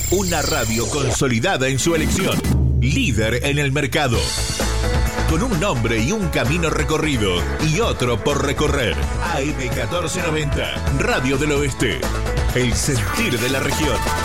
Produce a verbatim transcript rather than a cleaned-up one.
Una radio consolidada en su elección. Líder en el mercado. Con un nombre y un camino recorrido y otro por recorrer. A M catorce noventa, Radio del Oeste. El sentir de la región.